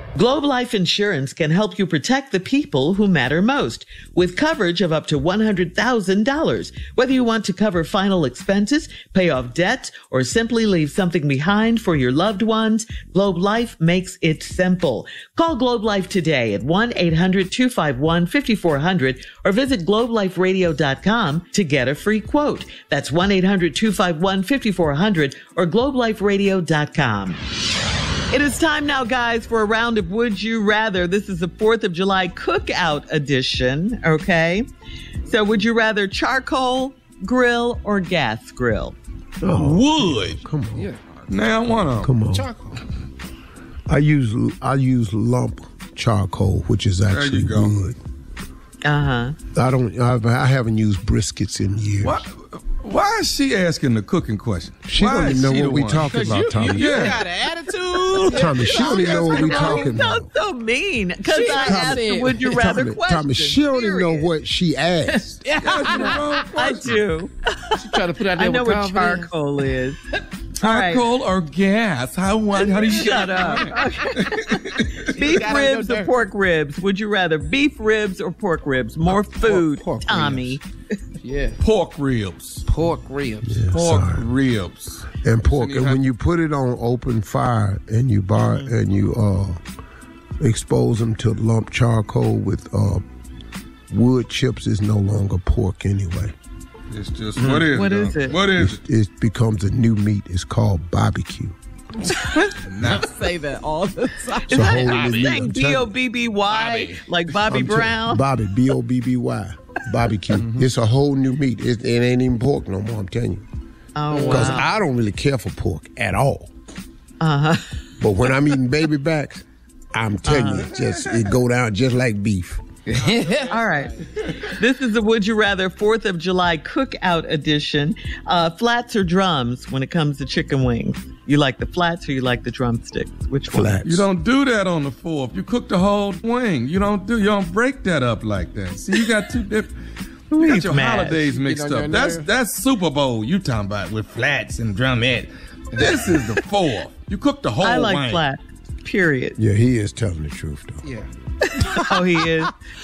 Globe Life Insurance can help you protect the people who matter most with coverage of up to $100,000. Whether you want to cover final expenses, pay off debt, or simply leave something behind for your loved ones, Globe Life makes it simple. Call Globe Life today at 1-800-251-5400 or visit globeliferadio.com to get a free quote. That's 1-800-251-5400 or globeliferadio.com. It is time now, guys, for a round of Would You Rather. This is the 4th of July cookout edition, okay? So would you rather charcoal grill or gas grill? Oh, wood. Come on. Yeah. Now I want to. Come on. Charcoal. I use lump charcoal, which is actually wood. Uh-huh. I haven't used briskets in years. Why is she asking the cooking question? She don't even know what we talking about, Tommy. You got an attitude. Tommy, she don't even know what we talking about. That's so mean. Because I asked the Would You Rather question. Tommy, she don't even know what she asked. I do. She trying to put out there. I know what charcoal is. Charcoal or gas? How do you shut up? Beef ribs or pork ribs? Would you rather beef ribs or pork ribs? More food, pork Tommy. Yeah. Pork ribs. Pork ribs. Yeah, pork ribs. And pork. And when you put it on open fire and you expose them to lump charcoal with wood chips, is no longer pork anyway. It's just what is it? What is it? It becomes a new meat. It's called barbecue. Not say that all the time. Is that saying B-O-B-B-Y? Like Bobby Brown? Bobby, B-O-B-B-Y. Barbecue. It's a whole new meat. It ain't even pork no more, I'm telling you. Oh, wow. Because I don't really care for pork at all. Uh-huh. But when I'm eating baby backs, I'm telling you, it go down just like beef. All right. This is the Would You Rather 4th of July cookout edition. Flats or drums when it comes to chicken wings? You like the flats or you like the drumsticks? Which one? Flats. You don't do that on the 4th. You cook the whole wing. You don't break that up like that. See, you got two different. You got your holidays mixed up. That's Super Bowl you talking about with flats and drumette. This is the 4th. You cook the whole wing. I like flats, period. Yeah, he is telling the truth, though. Yeah. Oh, he is.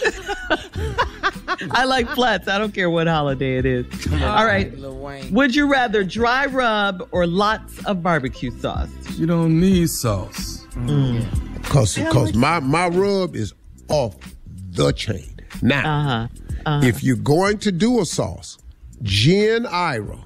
I like flats. I don't care what holiday it is. All right. Would you rather dry rub or lots of barbecue sauce? You don't need sauce. Because my rub is off the chain. Now, if you're going to do a sauce, Jen Ira,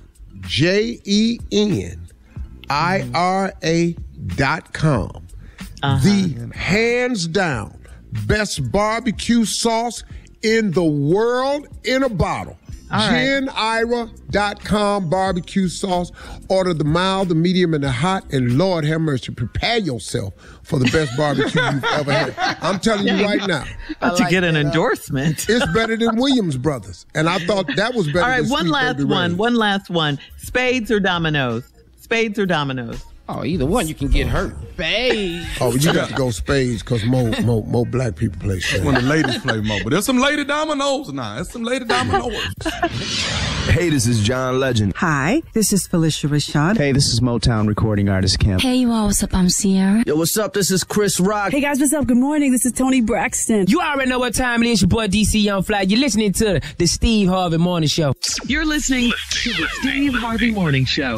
JenIra.com. The hands down best barbecue sauce in the world in a bottle. JenIra.com barbecue sauce. Order the mild, the medium, and the hot. And Lord have mercy, prepare yourself for the best barbecue you've ever had. I'm telling you right now. To get an endorsement. It's better than Williams Brothers. And I thought that was better. All right, than one last one. Spades or dominoes? Spades or dominoes? Oh, either one, you can get hurt. Spades. Oh, you got to go spades because more black people play spades. When the ladies play more. But there's some lady dominoes now. There's some lady dominoes. Hey, this is John Legend. Hi, this is Felicia Rashad. Hey, this is Motown recording artist Kim. Hey, you all, what's up? I'm Sierra. Yo, what's up? This is Chris Rock. Hey, guys, what's up? Good morning. This is Toni Braxton. You already know what time it is. Your boy DC Young Fly. You're listening to the Steve Harvey Morning Show. You're listening to the Steve Harvey Morning Show.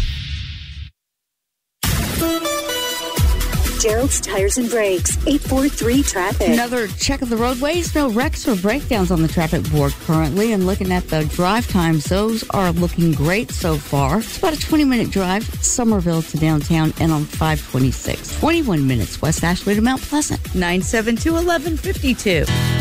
Gerald's Tires and Brakes, 843-TRAFFIC. Another check of the roadways. No wrecks or breakdowns on the traffic board currently. And looking at the drive times, those are looking great so far. It's about a 20-minute drive, Somerville to downtown and on 526. 21 minutes, West Ashley to Mount Pleasant. 972-1152.